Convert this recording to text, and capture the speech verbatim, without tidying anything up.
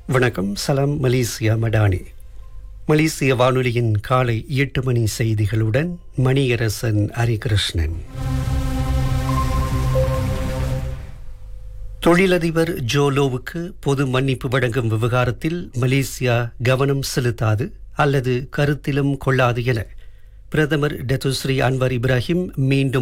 வணக்கம். சலாம் மலேசியா மடானி. மலேசிய வானொலியின் காலை எட்டு மணி செய்திகளுடன் மணியரசன் ஹரிகிருஷ்ணன். தொழிலதிபர் ஜோலோவுக்கு பொது மன்னிப்பு வழங்கும் விவகாரத்தில் மலேசியா கவனம் செலுத்தாது அல்லது கருத்திலும் கொள்ளாது என பிரதமர் டத்துஸ்ரீ அன்வர் இப்ராஹிம் மீண்டும்